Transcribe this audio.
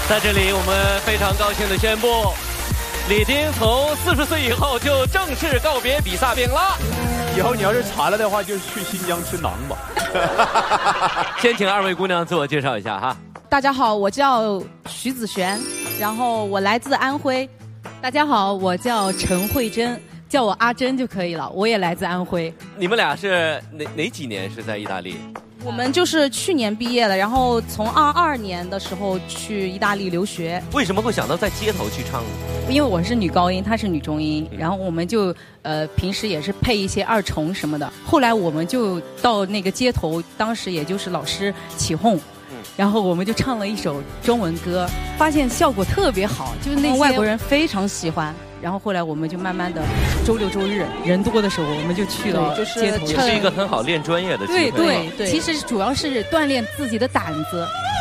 在这里，我们非常高兴地宣布，李丁从40岁以后就正式告别比萨饼了。 以后你要是馋了的话，就去新疆吃馕吧。 先请2位姑娘自我介绍一下哈。 大家好，我叫徐子璇，然后我来自安徽。 大家好，我叫陈慧珍，叫我阿珍就可以了。我也来自安徽。 你们俩是哪几年是在意大利？ 我们就是去年毕业了，然后从22年的时候去意大利留学。 为什么会想到在街头去唱呢？ 因为我是女高音，她是女中音，然后我们就平时也是配一些二重什么的。后来我们就到那个街头，当时也就是老师起哄。然后我们就唱了一首中文歌，发现效果特别好，就是那些外国人非常喜欢。然后后来我们就慢慢的，周六周日人多的时候，我们就去了街头， 也是一个很好练专业的机会。 对，其实主要是锻炼自己的胆子。